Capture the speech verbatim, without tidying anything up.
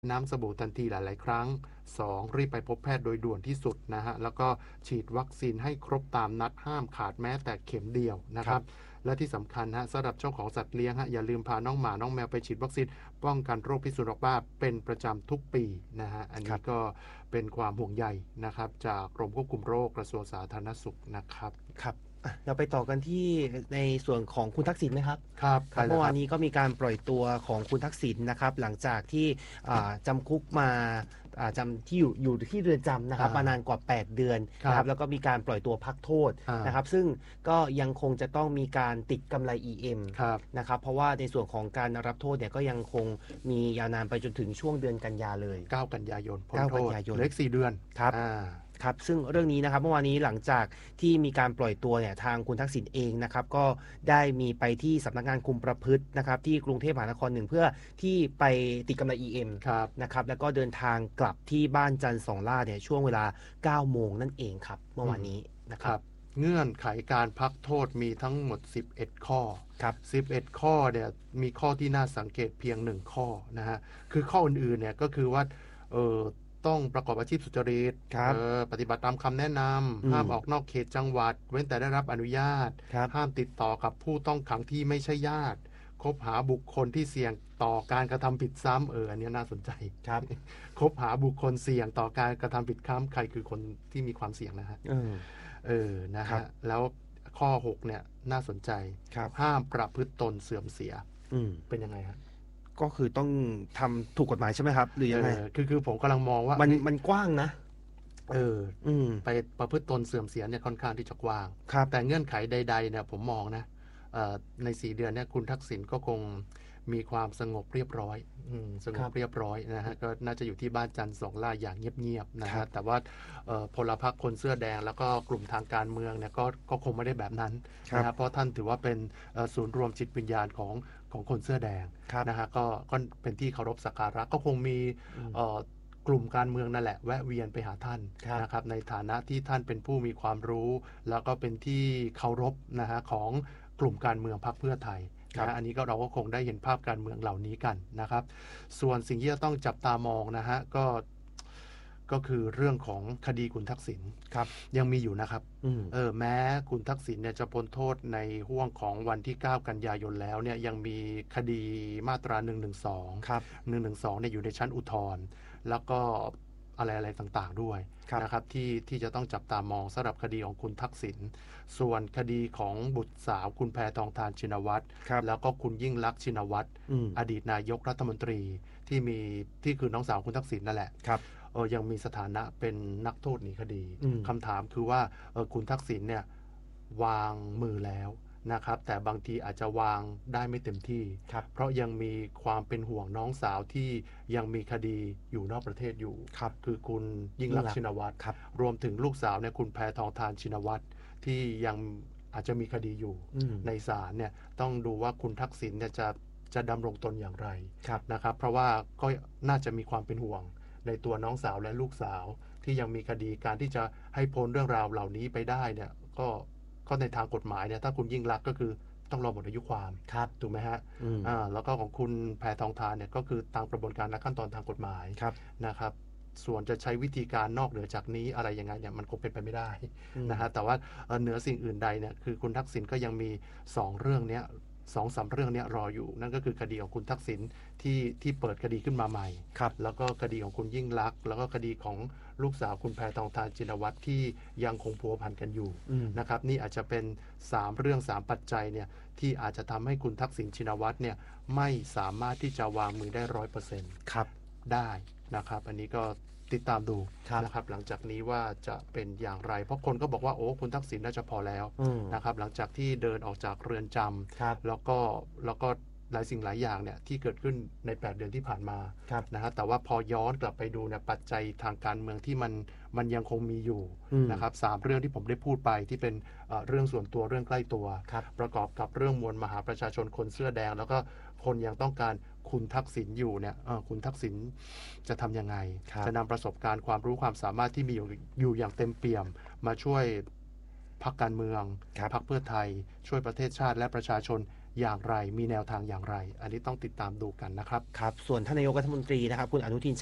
น้ำสบู่ทันทีหลายๆครั้ง สอง รีบไปพบแพทย์โดยด่วนที่สุดนะฮะแล้วก็ฉีดวัคซีนให้ครบตามนัดห้ามขาดแม้แต่เข็มเดียวนะครับและที่สำคัญฮะสำหรับเจ้าของสัตว์เลี้ยงฮะอย่าลืมพาน้องหมาน้องแมวไปฉีดวัคซีนป้องกันโรคพิษสุนัขบ้าเป็นประจำทุกปีนะฮะอันนี้ก็เป็นความห่วงใยนะครับจากกรมควบคุมโรคกระทรวงสาธารณสุขนะครับครับเราไปต่อกันที่ในส่วนของคุณทักษิณไหมครับครับเมื่อวานนี้ก็มีการปล่อยตัวของคุณทักษิณนะครับหลังจากที่จำคุกมาจำที่อยู่อยู่ที่เรือนจำนะครับมานานกว่าแปดเดือนนะครับแล้วก็มีการปล่อยตัวพักโทษนะครับซึ่งก็ยังคงจะต้องมีการติดกำไร อี เอ็ม นะครับเพราะว่าในส่วนของการรับโทษเนี่ยก็ยังคงมียาวนานไปจนถึงช่วงเดือนกันยาเลยเก้ากันยายนพ้นโทษเหลืออีกสี่เดือนครับครับซึ่งเรื่องนี้นะครับเมื่อวานนี้หลังจากที่มีการปล่อยตัวเนี่ยทางคุณทักษิณเองนะครับก็ได้มีไปที่สำนักงานคุมประพฤตินะครับที่กรุงเทพมหานครหนึ่งเพื่อที่ไปติดกำไร อี เอ็ม นะครับแล้วก็เดินทางกลับที่บ้านจันทร์สองล่าเนี่ยช่วงเวลาเก้าโมงนั่นเองครับเมื่อวานนี้นะครับเงื่อนไขการพักโทษมีทั้งหมดสิบเอ็ดข้อครับสิบเอ็ดข้อเนี่ยมีข้อที่น่าสังเกตเพียงหนึ่งข้อนะฮะคือข้ออื่นๆเนี่ยก็คือว่าเออต้องประกอบอาชีพสุจริตปฏิบัติตามคำแนะนำห้ามออกนอกเขตจังหวัดเว้นแต่ได้รับอนุญาตห้ามติดต่อกับผู้ต้องขังที่ไม่ใช่ญาติคบหาบุคคลที่เสี่ยงต่อการกระทำผิดซ้ำเอออันนี้น่าสนใจครับคบหาบุคคลเสี่ยงต่อการกระทำผิดซ้ำใครคือคนที่มีความเสี่ยงนะฮะเออนะฮะแล้วข้อหกเนี่ยน่าสนใจห้ามประพฤติตนเสื่อมเสียเป็นยังไงครับก็คือต้องทำถูกกฎหมายใช่ไหมครับหรือยังไงคือคือผมกำลังมองว่ามันมันกว้างนะเออไปประพฤติตนเสื่อมเสียเนี่ยค่อนข้างที่จะกว้างครับแต่เงื่อนไขใดๆเนี่ยผมมองนะในสี่เดือนเนี่ยคุณทักษิณก็คงมีความสงบเรียบร้อยสงบเรียบร้อยนะฮะก็น่าจะอยู่ที่บ้านจันทร์สองล่าอย่างเงียบๆนะฮะแต่ว่าพลพรรคคนเสื้อแดงแล้วก็กลุ่มทางการเมืองเนี่ยก็ก็คงไม่ได้แบบนั้นนะครับเพราะท่านถือว่าเป็นศูนย์รวมจิตวิญญาณของของคนเสื้อแดงนะฮะก็ก็เป็นที่เคารพสักการะก็คงมีกลุ่มการเมืองนั่นแหละแวะเวียนไปหาท่านนะครับในฐานะที่ท่านเป็นผู้มีความรู้แล้วก็เป็นที่เคารพนะฮะของกลุ่มการเมืองพรรคเพื่อไทยนะอันนี้ก็เราก็คงได้เห็นภาพการเมืองเหล่านี้กันนะครับส่วนสิ่งที่จะต้องจับตามองนะฮะก็ก็คือเรื่องของคดีคุณทักษิณครับยังมีอยู่นะครับเออแม้คุณทักษิณเนี่ยจะพ้นโทษในห่วงของวันที่เก้ากันยายนแล้วเนี่ยยังมีคดีมาตราหนึ่งหนึ่งสองครับหนึ่งหนึ่งสองเนี่ยอยู่ในชั้นอุทธรณ์แล้วก็อะไรอะไรต่างๆด้วยนะครับที่ที่จะต้องจับตามองสำหรับคดีของคุณทักษิณส่วนคดีของบุตรสาวคุณแพทองธารชินวัตรแล้วก็คุณยิ่งลักษณ์ชินวัตร อ, อดีตนายกรัฐมนตรีที่มีที่คือน้องสาวคุณทักษิณนั่นแหละเออยังมีสถานะเป็นนักโทษหนีคดีคำถามคือว่าเออคุณทักษิณเนี่ยวางมือแล้วนะครับแต่บางทีอาจจะวางได้ไม่เต็มที่เพราะยังมีความเป็นห่วงน้องสาวที่ยังมีคดีอยู่นอกประเทศอยู่ ค, คือคุณยิ่งลักษณ์ชินวัตร ร, รวมถึงลูกสาวเนี่ยคุณแพทองธารชินวัตรที่ยังอาจจะมีคดีอยู่ในศาลเนี่ยต้องดูว่าคุณทักษิณเนี่ยจะจะดำรงตนอย่างไรนะครับเพราะว่าก็น่าจะมีความเป็นห่วงในตัวน้องสาวและลูกสาวที่ยังมีคดีการที่จะให้พ้นเรื่องราวเหล่านี้ไปได้เนี่ยก็ก็ในทางกฎหมายเนี่ยถ้าคุณยิ่งลักษณ์ก็คือต้องรอหมดอายุความถูกไหมฮะอ่าแล้วก็ของคุณแพทองธารเนี่ยก็คือตามกระบวนการและขั้นตอนทางกฎหมายนะครับส่วนจะใช้วิธีการนอกเหนือจากนี้อะไรยังไงเนี่ยมันคงเป็นไปไม่ได้นะฮะแต่ว่าเหนือสิ่งอื่นใดเนี่ยคือคุณทักษิณก็ยังมีสองเรื่องเนี้ยสองสามเรื่องนี้รออยู่นั่นก็คือคดีของคุณทักษิณที่ที่เปิดคดีขึ้นมาใหม่แล้วก็คดีของคุณยิ่งลักษณ์แล้วก็คดีของลูกสาวคุณแพทองธารชินวัตรที่ยังคงพัวพันกันอยู่นะครับนี่อาจจะเป็นสามเรื่องสามปัจจัยเนี่ยที่อาจจะทำให้คุณทักษิณชินวัตรเนี่ยไม่สามารถที่จะวางมือได้ร้อยเปอร์เซ็นต์ได้นะครับอันนี้ก็ติดตามดูนะครับหลังจากนี้ว่าจะเป็นอย่างไรเพราะคนก็บอกว่าโอ้คุณทักษิณน่าจะพอแล้วนะครับหลังจากที่เดินออกจากเรือนจำแล้วก็แล้วก็หลายสิ่งหลายอย่างเนี่ยที่เกิดขึ้นในแปดเดือนที่ผ่านมานะฮะแต่ว่าพอย้อนกลับไปดูเนี่ยปัจจัยทางการเมืองที่มันมันยังคงมีอยู่นะครับสามเรื่องที่ผมได้พูดไปที่เป็นเรื่องส่วนตัวเรื่องใกล้ตัวประกอบกับเรื่องมวลมหาประชาชนคนเสื้อแดงแล้วก็คนยังต้องการคุณทักษิณอยู่เนี่ยคุณทักษิณจะทำยังไงจะนำประสบการณ์ความรู้ความสามารถที่มีอยู่อยู่อย่างเต็มเปี่ยมมาช่วยพรรคการเมืองพรรคเพื่อไทยช่วยประเทศชาติและประชาชนอย่างไรมีแนวทางอย่างไร อันนี้ต้องติดตามดูกันนะครับครับส่วนท่านนายกรัฐมนตรีนะครับคุณอนุทิน